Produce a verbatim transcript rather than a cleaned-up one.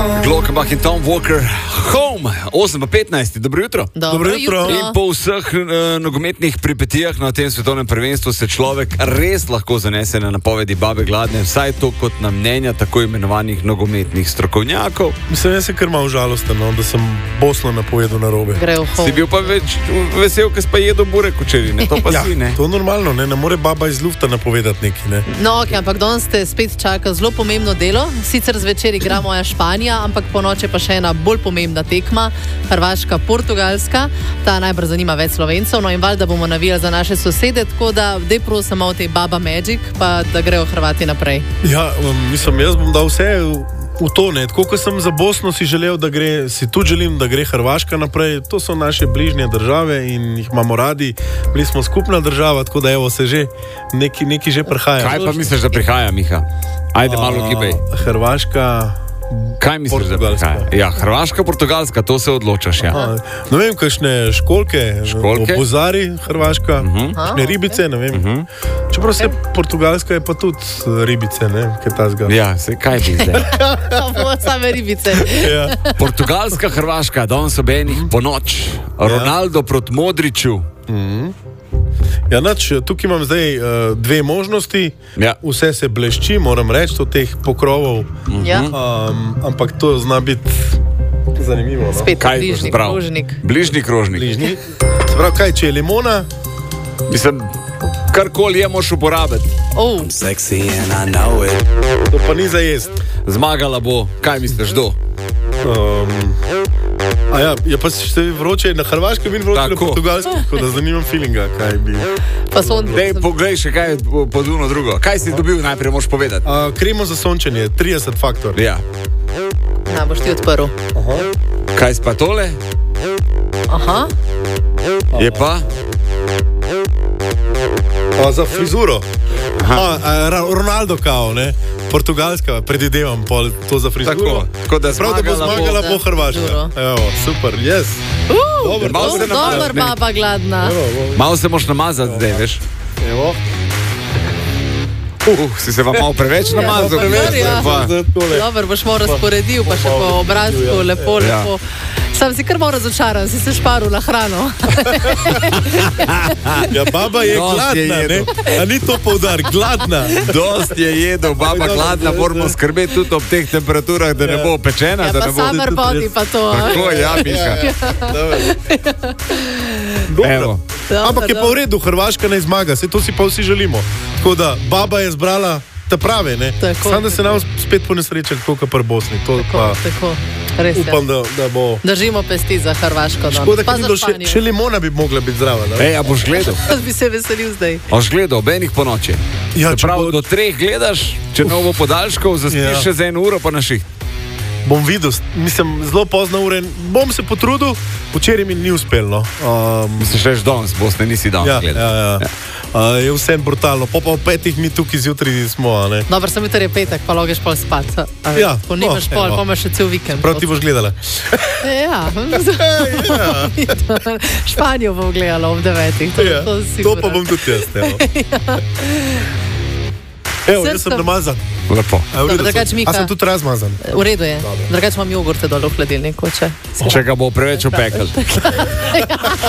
Glockenbach in Tom Walker, Home, osem pa petnajst, dobro jutro. Dobro jutro. In po vseh uh, nogometnih pripetijah na tem svetovnem prvenstvu se človek res lahko zanese na napovedi babe Gladne, vsaj to kot na mnenja tako imenovanih nogometnih strokovnjakov. Mislim, jaz sem kar malo žalosten, no, da sem Bosno napovedal narobe. Si bil pa več vesel, ker si pa jedel burek včeraj, ne? To pa Ja, si, ne? to je normalno, ne, ne more baba iz lufta napovedati nekaj, ne. No, ok, ampak danes ste spet čaka zelo pomembno delo. Sicer zvečer igra moja Španija, ampak po noči pa še ena bolj pomembna tekma, Hrvaška, Portugalska. Ta najbrž zanima več Slovencev, no in valjda bomo navijali za naše sosede, tako da dej prosim malo te Baba Magic, pa da grejo Hrvati naprej. Ja, um, mislim, jaz bom dal vse v, v to, ne. Tako, ko sem za Bosno si želel, da gre, si tudi želim, da gre Hrvaška naprej. To so naše bližnje države in jih imamo radi. Bili smo skupna država, tako da evo se že neki, neki že prihaja. Kaj pa misliš, da prihaja, Miha? Ajde, malo gibej. Hrvaška, Kaj misliš, da prihaja? Ja, Hrvaška, Portugalska, to se odločaš, ja. a, ne vem, kakšne školke, Školjke? Obozari, Hrvaška, Mhm. kakšne ribice, ne vem. Mhm. Čeprav se Portugalska je pa tudi ribice, ne, kaj ta zga. Ja, se kaj bi zdaj? Bo same ribice. Ja. Portugalska, Hrvaška, danes ob enih po noč. Ronaldo proti Modriću. Ja, nač, tukaj imam zdaj uh, dve možnosti. Ja. Vse se blešči, moram reči, od teh pokrovov. Ja, Um, ampak to zna biti zanimivo. No? spet Kaj boš bližnji zbral? krožnik. Bližnji krožnik. Bližnji. Se pravi, kaj, če je limona, Mislim, karkoli je moš uporabiti. Oh, Sexy and I know it. to pa ni za jest. Zmagala bo, kaj misliš, kdo? Um, a ja, je pa še vroče na Hrvaškem in vroče na Tako. Portugalskem, tako da zanimam feelinga, kaj bi. pa son. Dej, poglej še kaj pod uno drugo. Kaj si dobil, najprej moš povedati. Uh, kremo za sončenje, trideset faktor. Ja. Na, boš ti odprl. Kaj si pa tole? Aha, Je pa? A, za frizuro. A, a, Ra- Ronaldo kao, ne? Portugalska, predvidevam pol to za frizuro. Tako, tako da Prav, da bo zmagala bo. zmagala bo Hrvaška. Frizuro. Evo, super, yes. Dobar, Malo dobar. se namazi, dober ne. Baba Gladna. Evo, evo, Malo se moš namazati zdaj, veš? evo. Uh, si se vam malo preveč namazal. preveč, ja. Pa- Zdaj tole. Dober, boš malo razporedil, pa še po obrazku, lepo, Ja. lepo. Sam si kar malo razočaran, si se šparil na hrano. Ja, baba je Dosti je gladna, ne? jedel. A ni to poudar, gladna. Dost je jedel, baba gladna, moramo skrbeti tudi ob teh temperaturah, da ne bo pečena. Ja, Da pa ne bo... summer body pa to. a? Tako, ja, Miha. Evo. Dobro. Ampak je pa v redu, Hrvaška ne zmaga, se to si pa vsi želimo. Tako da baba je zbrala te prave, ne? Tako, Sam da se tako. nam spet ponesreče, tako kot pri Bosni. To pa Tako, tako. Res je. upam, da, da bo. Držimo pesti za Hrvaško. danes. Škoda, Pa ker ni za bilo še, Španijo. še limona bi mogla biti zdrava. Ne? Ej, a boš gledal? Jaz bi se veselil zdaj. Boš gledal, ob enih po noči. Ja, Se pravi, do treh gledaš, če novo podaljškov, zaspiš Ja. še za eno uro, pa na šiht. Bom videl, mislim, zelo pozno ure. Bom se potrudil, včeraj mi ni uspelo. Um, Misliš, veš, danes, Bosne nisi danes ja, gledal. ja, ja. Uh, je vse brutalno. Po pa ob petih mi tukaj zjutraj smo. a ne. Dobro, sem jutri je petek, pa logeš pol spat. a- a veš, Ja, Ko nimaš no, pol, evo. pa imaš še cel vikend. Prav ti boš gledala. Ja. Španijo bom gledala ob devetih. To, Ja, to, to pa bom tudi jaz. Evo, evo jaz sem Srce. namazan. Lepo. A, v redu Dobro, drugače, sem. Miha. A sem tudi razmazan. V redu je. Drugače imam jogurte dol v hladilniku, če. Če ga bo preveč opekel.